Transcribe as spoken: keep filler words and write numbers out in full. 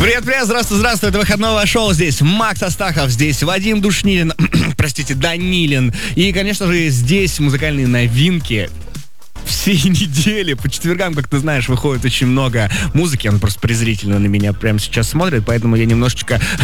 Привет-привет, здравствуй, здравствуй, это выходное шоу, здесь Макс Астахов, здесь Вадим Душнилин, простите, Данилин, и, конечно же, здесь музыкальные новинки. Всей недели, по четвергам, как ты знаешь, выходит очень много музыки, он просто презрительно на меня прямо сейчас смотрит, поэтому я немножечко